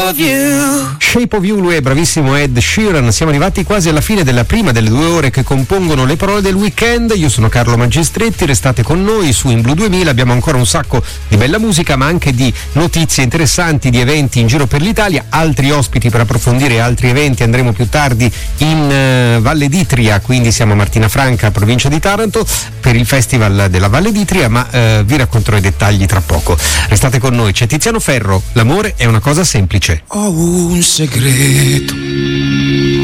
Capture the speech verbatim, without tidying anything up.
of You. Shape of You, lui è bravissimo Ed Sheeran. Siamo arrivati quasi alla fine della prima delle due ore che compongono le parole del weekend. Io sono Carlo Magistretti, restate con noi su In Blu duemila, abbiamo ancora un sacco di bella musica ma anche di notizie interessanti, di eventi in giro per l'Italia, altri ospiti per approfondire altri eventi. Andremo più tardi in uh, Valle d'Itria, quindi siamo a Martina Franca, provincia di Taranto, per il festival della Valle d'Itria, ma uh, vi racconterò i dettagli tra poco. Restate con noi, c'è Tiziano Ferro, l'amore è una cosa semplice. Ho un segreto